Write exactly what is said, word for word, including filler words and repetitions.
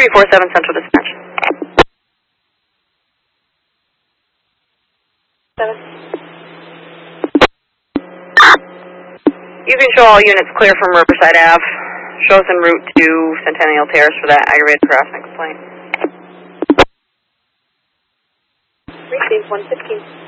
three four seven Central Dispatch. Seven. You can show all units clear from Riverside Ave. Show us en route to Centennial Terrace for that aggravated harassment complaint. Receive one fifteen.